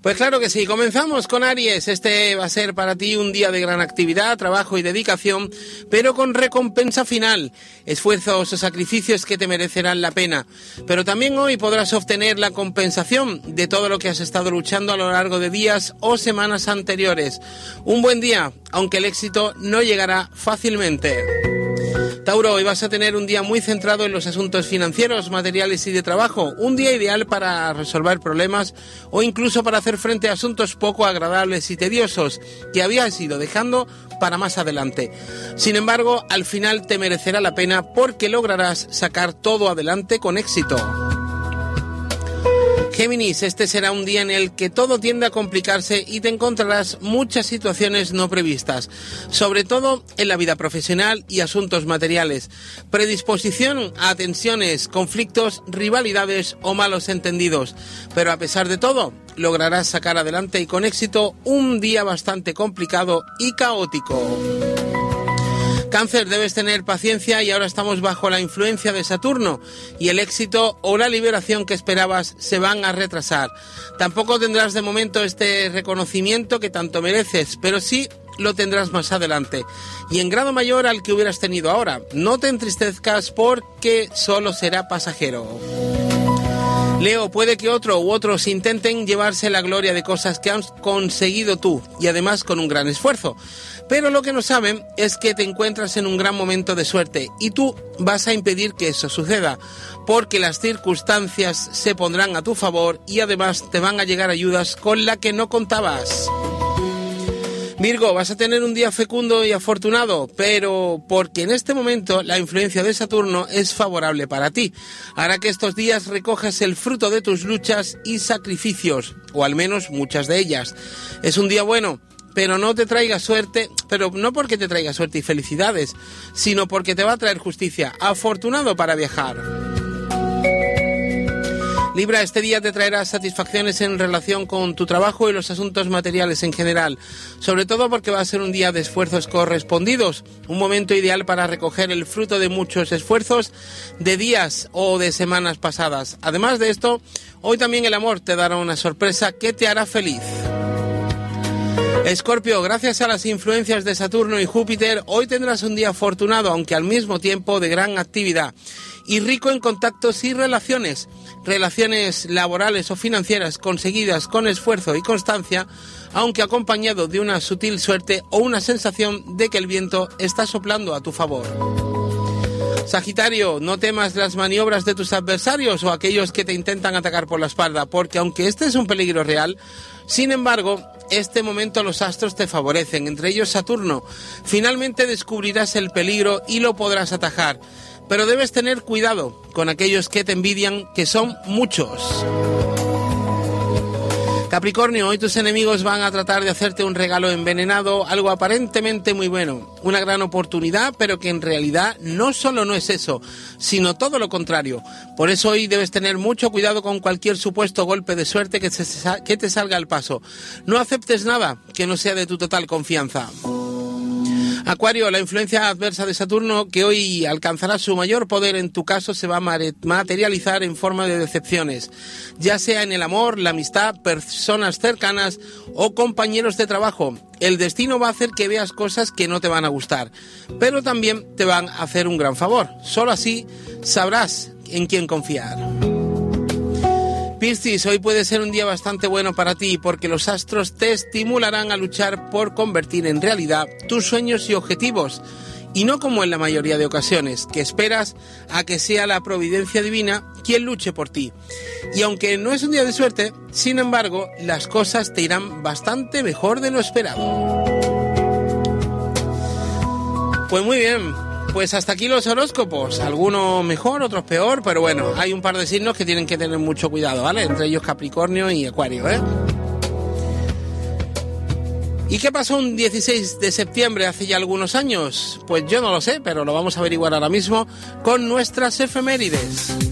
Pues claro que sí, comenzamos con Aries. Este va a ser para ti un día de gran actividad, trabajo y dedicación, pero con recompensa final, esfuerzos o sacrificios que te merecerán la pena. Pero también hoy podrás obtener la compensación de todo lo que has estado luchando a lo largo de días o semanas anteriores. Un buen día, aunque el éxito no llegará fácilmente. Tauro, hoy vas a tener un día muy centrado en los asuntos financieros, materiales y de trabajo. Un día ideal para resolver problemas o incluso para hacer frente a asuntos poco agradables y tediosos que habías ido dejando para más adelante. Sin embargo, al final te merecerá la pena porque lograrás sacar todo adelante con éxito. Géminis, este será un día en el que todo tiende a complicarse y te encontrarás muchas situaciones no previstas, sobre todo en la vida profesional y asuntos materiales. Predisposición a tensiones, conflictos, rivalidades o malos entendidos. Pero a pesar de todo, lograrás sacar adelante y con éxito un día bastante complicado y caótico. Cáncer, debes tener paciencia y ahora estamos bajo la influencia de Saturno y el éxito o la liberación que esperabas se van a retrasar. Tampoco tendrás de momento este reconocimiento que tanto mereces, pero sí lo tendrás más adelante y en grado mayor al que hubieras tenido ahora. No te entristezcas porque solo será pasajero. Leo, puede que otro u otros intenten llevarse la gloria de cosas que has conseguido tú y además con un gran esfuerzo. Pero lo que no saben es que te encuentras en un gran momento de suerte y tú vas a impedir que eso suceda, porque las circunstancias se pondrán a tu favor y además te van a llegar ayudas con las que no contabas. Virgo, vas a tener un día fecundo y afortunado, pero porque en este momento la influencia de Saturno es favorable para ti. Hará que estos días recojas el fruto de tus luchas y sacrificios, o al menos muchas de ellas. Es un día bueno, pero no te traiga suerte, pero no porque te traiga suerte y felicidades, sino porque te va a traer justicia. Afortunado para viajar. Libra, este día te traerá satisfacciones en relación con tu trabajo y los asuntos materiales en general, sobre todo porque va a ser un día de esfuerzos correspondidos, un momento ideal para recoger el fruto de muchos esfuerzos de días o de semanas pasadas. Además de esto, hoy también el amor te dará una sorpresa que te hará feliz. Escorpio, gracias a las influencias de Saturno y Júpiter, hoy tendrás un día afortunado, aunque al mismo tiempo de gran actividad y rico en contactos y relaciones laborales o financieras conseguidas con esfuerzo y constancia, aunque acompañado de una sutil suerte o una sensación de que el viento está soplando a tu favor. Sagitario, no temas las maniobras de tus adversarios o aquellos que te intentan atacar por la espalda, porque aunque este es un peligro real, sin embargo, este momento los astros te favorecen, entre ellos Saturno. Finalmente descubrirás el peligro y lo podrás atajar, pero debes tener cuidado con aquellos que te envidian, que son muchos. Capricornio, hoy tus enemigos van a tratar de hacerte un regalo envenenado, algo aparentemente muy bueno, una gran oportunidad, pero que en realidad no solo no es eso, sino todo lo contrario. Por eso hoy debes tener mucho cuidado con cualquier supuesto golpe de suerte que te salga al paso. No aceptes nada que no sea de tu total confianza. Acuario, la influencia adversa de Saturno, que hoy alcanzará su mayor poder en tu caso, se va a materializar en forma de decepciones, ya sea en el amor, la amistad, personas cercanas o compañeros de trabajo. El destino va a hacer que veas cosas que no te van a gustar, pero también te van a hacer un gran favor. Solo así sabrás en quién confiar. Piscis, hoy puede ser un día bastante bueno para ti porque los astros te estimularán a luchar por convertir en realidad tus sueños y objetivos, y no como en la mayoría de ocasiones, que esperas a que sea la providencia divina quien luche por ti. Y aunque no es un día de suerte, sin embargo, las cosas te irán bastante mejor de lo esperado. Pues muy bien. Pues hasta aquí los horóscopos, algunos mejor, otros peor, pero bueno, hay un par de signos que tienen que tener mucho cuidado, ¿vale? Entre ellos Capricornio y Acuario, ¿eh? ¿Y qué pasó un 16 de septiembre hace ya algunos años? Pues yo no lo sé, pero lo vamos a averiguar ahora mismo con nuestras efemérides.